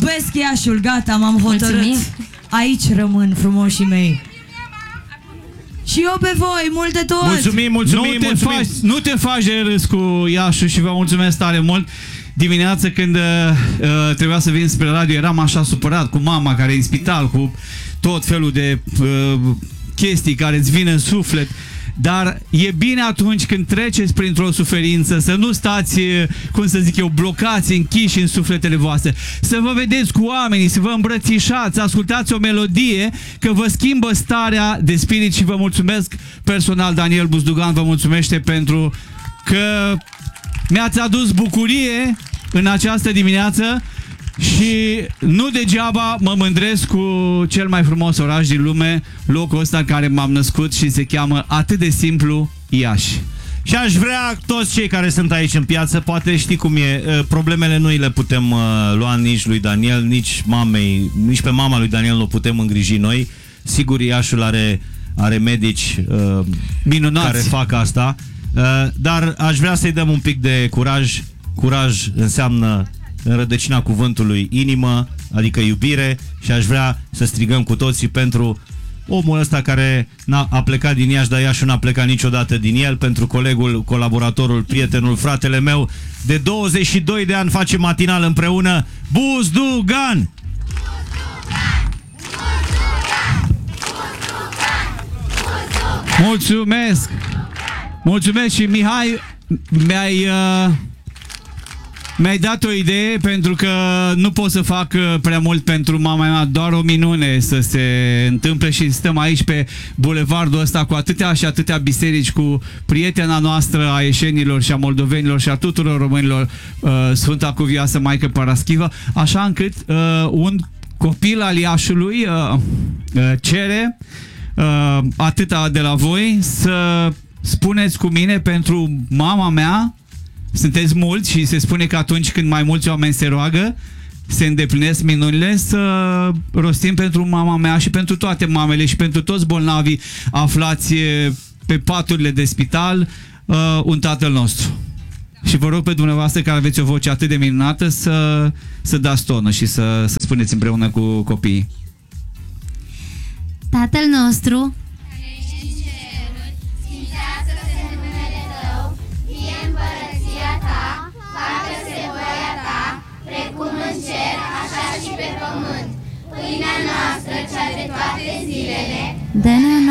Iubesc Iașiul, gata, m-am hotărât. Mulțumim. Aici rămân, frumoșii mei. Și eu pe voi, multe tot. Mulțumim. Nu te faci de râs cu Iașul și vă mulțumesc tare mult. Dimineața când trebuia să vin spre radio, eram așa supărat cu mama care e în spital, cu tot felul de chestii care îți vin în suflet. Dar e bine atunci când treceți printr-o suferință să nu stați, cum să zic eu, blocați, închiși în sufletele voastre. Să vă vedeți cu oamenii, să vă îmbrățișați, să ascultați o melodie, că vă schimbă starea de spirit și vă mulțumesc personal. Daniel Buzdugan vă mulțumește pentru că mi-ați adus bucurie în această dimineață și nu degeaba mă mândresc cu cel mai frumos oraș din lume, locul ăsta în care m-am născut și se cheamă atât de simplu Iași. Și aș vrea toți cei care sunt aici în piață, poate știi cum e, problemele nu le putem lua nici lui Daniel, nici mamei, nici pe mama lui Daniel nu putem îngriji noi. Sigur, Iașul are medici minunați care fac asta, dar aș vrea să-i dăm un pic de curaj. Curaj înseamnă în rădăcina cuvântului inimă, adică iubire, și aș vrea să strigăm cu toții pentru omul ăsta care a plecat din Iași, dar Iașul n-a plecat niciodată din el, pentru colegul, colaboratorul, prietenul, fratele meu, de 22 de ani face matinal împreună, Buzdugan! Mulțumesc! Mulțumesc și Mihai, mi-ai dat o idee, pentru că nu pot să fac prea mult pentru mama mea, doar o minune să se întâmple și stăm aici pe bulevardul ăsta cu atâtea și atâtea biserici, cu prietena noastră a ieșenilor și a moldovenilor și a tuturor românilor, Sfânta Cuvioasă Maică Paraschivă, așa încât un copil al Iașului cere atâta de la voi să spuneți cu mine pentru mama mea. Sunteți mulți și se spune că atunci când mai mulți oameni se roagă, se îndeplinesc minunile, să rostim pentru mama mea și pentru toate mamele și pentru toți bolnavii aflați pe paturile de spital, un Tatăl nostru. Și vă rog pe dumneavoastră, care aveți o voce atât de minunată, să dați tonă și să spuneți împreună cu copiii. Tatăl nostru, Așa și pe pământ. Pâinea noastră, cea de toate zilele, dă-ne